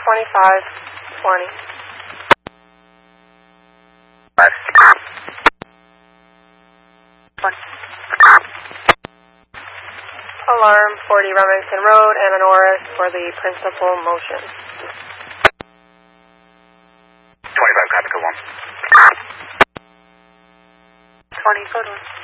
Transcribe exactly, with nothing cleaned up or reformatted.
twenty-five twenty. Five. Alarm forty Remington Road, Ananoris for the principal motion. twenty-five, copy, go one. twenty, code one.